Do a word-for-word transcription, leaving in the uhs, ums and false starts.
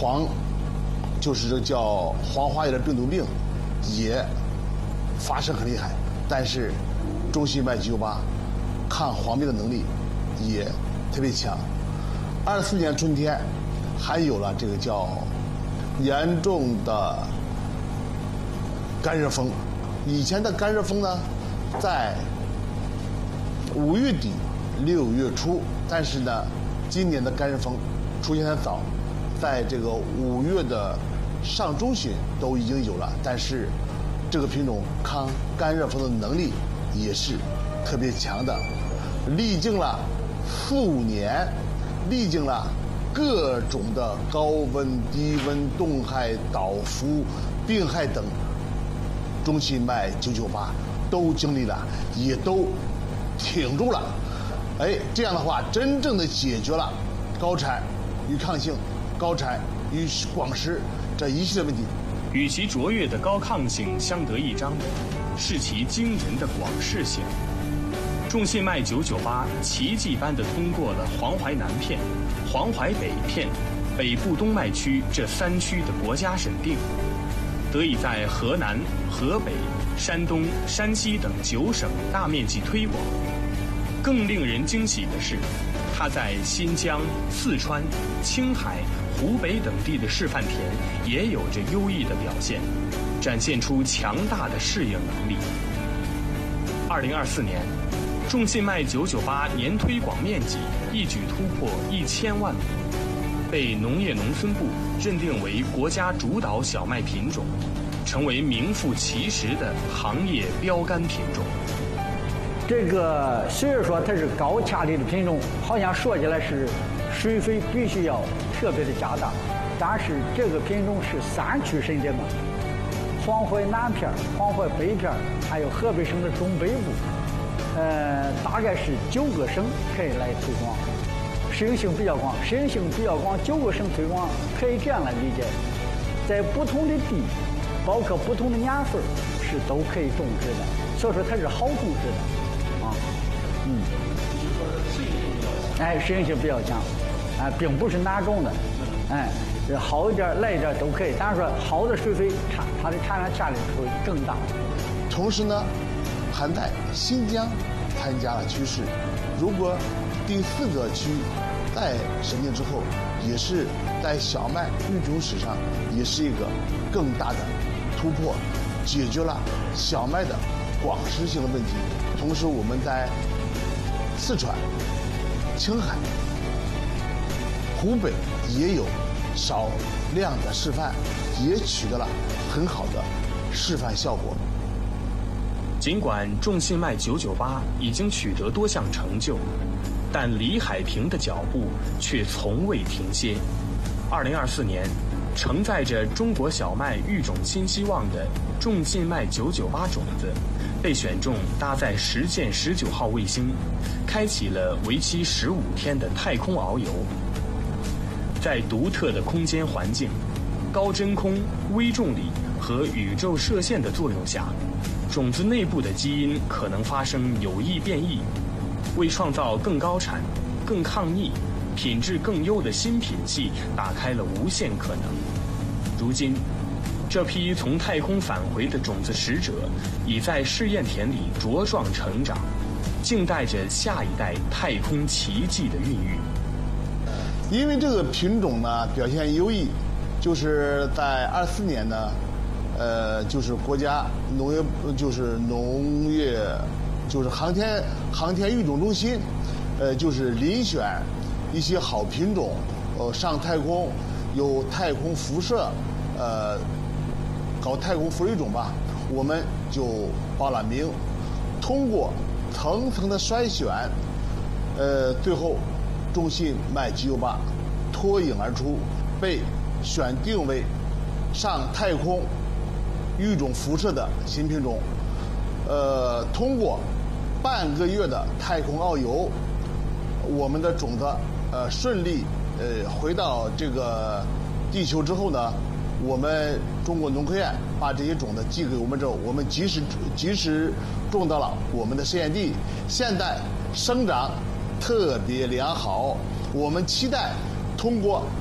黄，就是这叫黄花叶的病毒病，也发生很厉害。但是中信脉九九八抗黄病的能力也特别强。二四年春天还有了这个叫严重的干热风。以前的干热风呢，在五月底六月初，但是呢，今年的干热风出现的早，在这个五月的上中旬都已经有了。但是这个品种抗干热风的能力也是特别强的，历经了四五年，历经了各种的高温、低温、冻害、倒伏、病害等，中信脉九九八都经历了，也都挺住了。哎，这样的话，真正的解决了高产与抗性、高产与广湿这一系列问题。 与其卓越的高抗性相得益彰的，是其惊人的广适性。中信脉九九八奇迹般地通过了黄淮南片、黄淮北片、北部东脉区这三区的国家审定，得以在河南、河北、山东、山西等九省大面积推广。更令人惊喜的是，它在新疆、四川、青海、湖北等地的示范田也有着优异的表现，展现出强大的适应能力。二零二四年，中信脉九九八年推广面积一举突破一千万亩，被农业农村部认定为国家主导小麦品种，成为名副其实的行业标杆品种。 这个虽然说它是高掐力的品种，好像说起来是水肥必须要特别的加大，但是这个品种是三区审定的，黄淮南片、黄淮北片，还有河北省的中北部，呃，大概是九个省可以来推广，适应性比较广，适应性比较广，九个省推广可以这样来理解，在不同的地，包括不同的年份，是都可以种植的，所以说它是好种植的。嗯，哎，适应性比较强，哎，并不是难种的，哎，好一点、赖一点都可以。但是说好的水肥产，它的产量价值会更大。 同时呢，还在新疆参加了趋势。如果第四个区在审定之后，也是在小麦育种史上也是一个更大的突破，解决了小麦的广湿性的问题。同时，我们在四川、青海、湖北也有少量的示范，也取得了很好的示范效果。 尽管中信脉九九八已经取得多项成就，但李海平的脚步却从未停歇。二零二四年，承载着中国小麦育种新希望的中信脉九九八种子，被选中搭载实践十九号卫星，开启了为期十五天的太空遨游。在独特的空间环境、高真空、微重力和宇宙射线的作用下，种子内部的基因可能发生有益变异，为创造更高产、更抗逆、品质更优的新品系打开了无限可能。如今，这批从太空返回的种子使者已在试验田里茁壮成长，静待着下一代太空奇迹的孕育。 因为这个品种呢表现优异，就是在二四年呢，呃，就是国家农业就是农业就是航天航天育种中心，呃，就是遴选一些好品种，呃，上太空有太空辐射，呃，搞太空浮育种吧，我们就报了名，通过层层的筛选，呃，最后中信脉九九八脱颖而出，被选定为上太空育种辐射的新品种。呃，通过半个月的太空遨游，我们的种子呃顺利呃回到这个地球之后呢，我们中国农科院把这些种子寄给我们之后，我们及时及时种到了我们的实验地，现在生长特别良好。我们期待通过